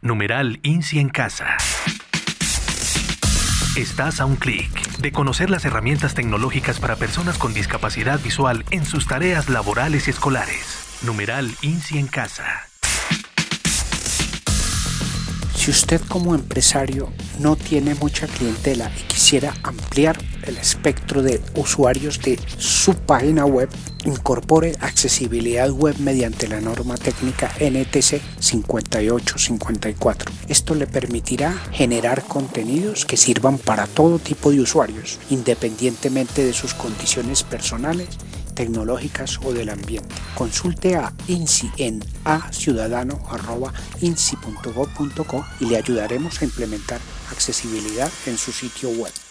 #INSI en casa. Estás a un clic de conocer las herramientas tecnológicas para personas con discapacidad visual en sus tareas laborales y escolares. #INSI en casa. Si usted como empresario no tiene mucha clientela y quisiera ampliar el espectro de usuarios de su página web, incorpore accesibilidad web mediante la norma técnica NTC 5854. Esto le permitirá generar contenidos que sirvan para todo tipo de usuarios, independientemente de sus condiciones personales, tecnológicas o del ambiente. Consulte a INSI en aciudadano@insi.gov.co y le ayudaremos a implementar accesibilidad en su sitio web.